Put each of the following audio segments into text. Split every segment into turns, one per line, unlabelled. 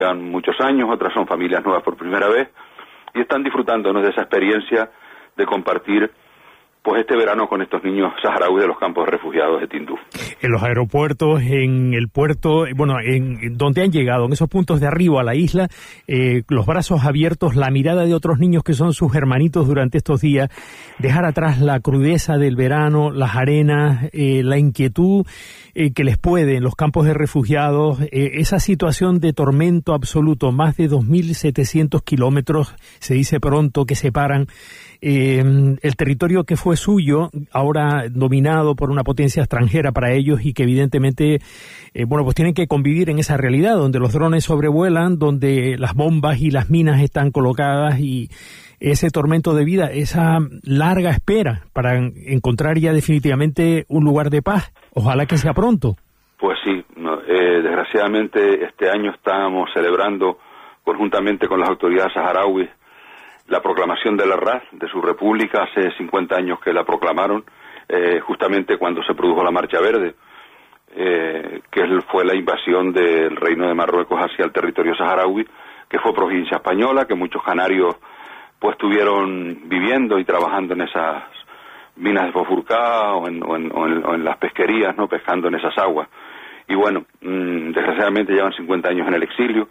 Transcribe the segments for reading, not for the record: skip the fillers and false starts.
llevan muchos años, otras son familias nuevas por primera vez, y están disfrutándonos de esa experiencia de compartir pues este verano con estos niños saharauis de los campos de refugiados de Tinduf.
En los aeropuertos, en el puerto, bueno, en donde han llegado, en esos puntos de arriba a la isla, los brazos abiertos, la mirada de otros niños que son sus hermanitos durante estos días, dejar atrás la crudeza del verano, las arenas, la inquietud que les puede en los campos de refugiados, esa situación de tormento absoluto, más de 2.700 kilómetros, se dice pronto, que separan el territorio que fue suyo, ahora dominado por una potencia extranjera para ellos, y que evidentemente, bueno, pues tienen que convivir en esa realidad, donde los drones sobrevuelan, donde las bombas y las minas están colocadas, y ese tormento de vida, esa larga espera para encontrar ya definitivamente un lugar de paz. Ojalá que sea pronto.
Pues sí, desgraciadamente este año estamos celebrando conjuntamente con las autoridades saharauis la proclamación de la RAF, de su república. Hace 50 años que la proclamaron, justamente cuando se produjo la Marcha Verde, que fue la invasión del Reino de Marruecos hacia el territorio saharaui, que fue provincia española, que muchos canarios pues estuvieron viviendo y trabajando en esas minas de Bofurcá o en las pesquerías, ¿no?, pescando en esas aguas. Y bueno, desgraciadamente llevan 50 años en el exilio,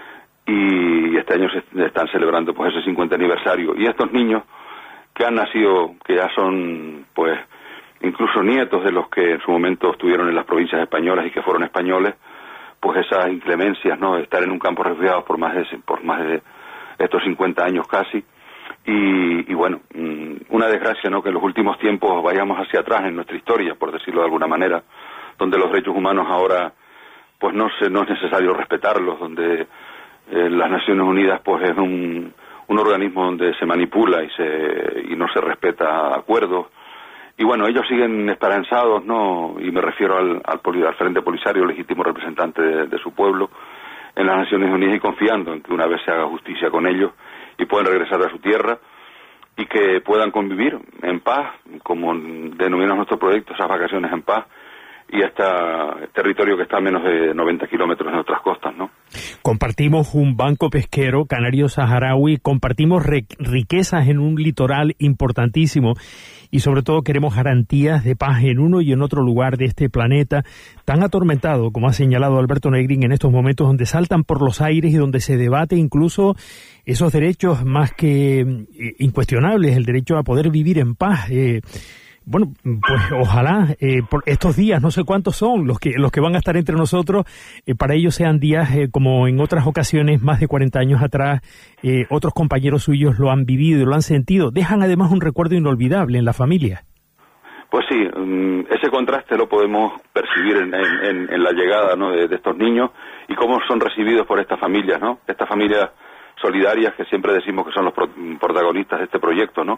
y este año se están celebrando pues ese 50 aniversario, y estos niños que han nacido, que ya son pues incluso nietos de los que en su momento estuvieron en las provincias españolas y que fueron españoles, pues esas inclemencias, ¿no?, de estar en un campo de refugiados por más de estos 50 años casi, y bueno, una desgracia, ¿no?, que en los últimos tiempos vayamos hacia atrás en nuestra historia, por decirlo de alguna manera, donde los derechos humanos ahora pues no es necesario respetarlos, donde las Naciones Unidas pues es un organismo donde se manipula y no se respeta acuerdos. Y bueno, ellos siguen esperanzados, ¿no?, y me refiero al Frente Polisario, legítimo representante de su pueblo, en las Naciones Unidas, y confiando en que una vez se haga justicia con ellos y puedan regresar a su tierra y que puedan convivir en paz, como denominamos nuestro proyecto, esas vacaciones en paz, y este territorio que está a menos de 90 kilómetros de nuestras costas, ¿no?
Compartimos un banco pesquero canario-saharaui, compartimos riquezas en un litoral importantísimo, y sobre todo queremos garantías de paz en uno y en otro lugar de este planeta tan atormentado, como ha señalado Alberto Negrín, en estos momentos donde saltan por los aires y donde se debate incluso esos derechos más que incuestionables, el derecho a poder vivir en paz. Bueno, pues ojalá por estos días, no sé cuántos son los que van a estar entre nosotros, para ellos sean días como en otras ocasiones, más de 40 años atrás, otros compañeros suyos lo han vivido, lo han sentido. Dejan además un recuerdo inolvidable en la familia.
Pues sí, ese contraste lo podemos percibir en la llegada, ¿no?, de estos niños, y cómo son recibidos por estas familias, ¿no? Estas familias solidarias que siempre decimos que son los protagonistas de este proyecto, ¿no?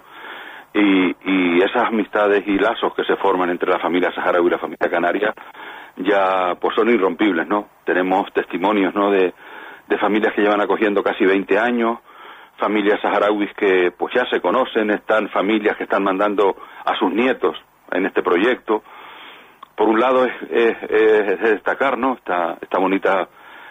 Y esas amistades y lazos que se forman entre la familia saharaui y la familia canaria ya pues son irrompibles, ¿no? Tenemos testimonios, ¿no?, de familias que llevan acogiendo casi 20 años, familias saharauis que pues ya se conocen, familias que están mandando a sus nietos en este proyecto. Por un lado es destacar, ¿no?, esta bonita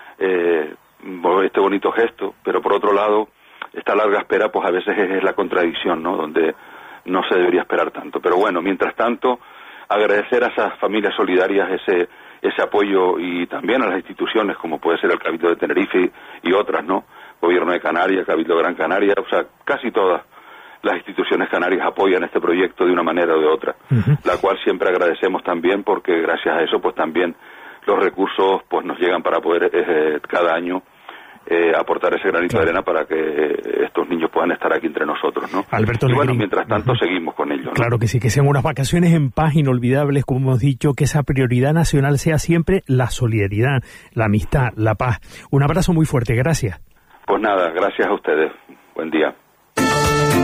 este bonito gesto, pero por otro lado esta larga espera pues a veces es la contradicción, ¿no?, donde no se debería esperar tanto. Pero bueno, mientras tanto, agradecer a esas familias solidarias ese apoyo, y también a las instituciones como puede ser el Cabildo de Tenerife y otras, ¿no?, Gobierno de Canarias, Cabildo de Gran Canaria, o sea, casi todas las instituciones canarias apoyan este proyecto de una manera o de otra, la cual siempre agradecemos también, porque gracias a eso pues también los recursos pues nos llegan para poder cada año aportar ese granito de arena para que estos niños puedan estar aquí entre nosotros, ¿no?
Alberto
y bueno,
Negrín,
mientras tanto seguimos con ellos, ¿no?
Claro que sí, que sean unas vacaciones en paz inolvidables, como hemos dicho, que esa prioridad nacional sea siempre la solidaridad, la amistad, la paz. Un abrazo muy fuerte, gracias.
Pues nada, gracias a ustedes. Buen día.